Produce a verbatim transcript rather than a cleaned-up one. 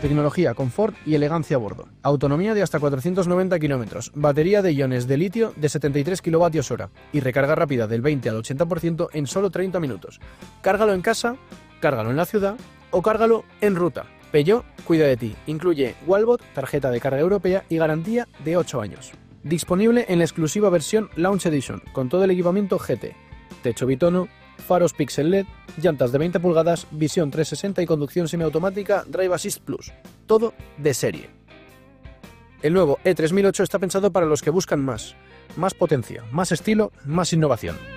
tecnología, confort y elegancia a bordo. Autonomía de hasta cuatrocientos noventa kilómetros, batería de iones de litio de setenta y tres kilovatios hora y recarga rápida del veinte al ochenta por ciento en solo treinta minutos. Cárgalo en casa, cárgalo en la ciudad o cárgalo en ruta. Peugeot cuida de ti. Incluye Wallbot, tarjeta de carga europea y garantía de ocho años. Disponible en la exclusiva versión Launch Edition, con todo el equipamiento G T. Techo bitono, faros Pixel L E D, llantas de veinte pulgadas, visión trescientos sesenta y conducción semiautomática Drive Assist Plus. Todo de serie. El nuevo E tres mil ocho está pensado para los que buscan más. Más potencia, más estilo, más innovación.